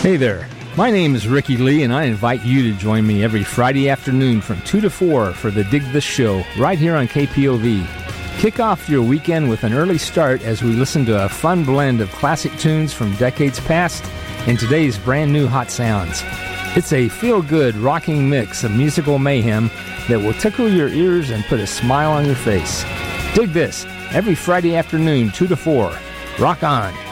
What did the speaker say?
Hey there, my name is Ricky Lee, and I invite you to join me every Friday afternoon from 2 to 4 for the Dig This Show, right here on KPOV. Kick off your weekend with an early start as we listen to a fun blend of classic tunes from decades past and today's brand new hot sounds. It's a feel-good, rocking mix of musical mayhem that will tickle your ears and put a smile on your face. Dig this, every Friday afternoon, 2 to 4. Rock on!